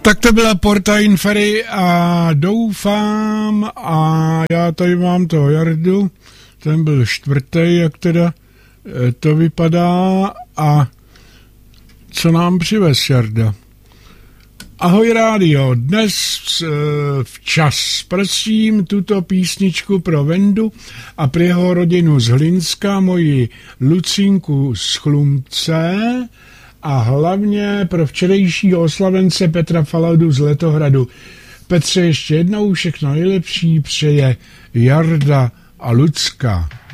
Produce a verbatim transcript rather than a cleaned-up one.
Tak to byla Porta Infery a doufám, a já tady mám toho Jardu, ten byl čtvrtý, jak teda to vypadá, a co nám přivez Jarda? Ahoj rádio, dnes včas, prosím tuto písničku pro Vendu a pro jeho rodinu z Hlinska, moji Lucinku z Chlumce a hlavně pro včerejšího oslavence Petra Falaudu z Letohradu. Petře, ještě jednou všechno nejlepší přeje Jarda a Lucka.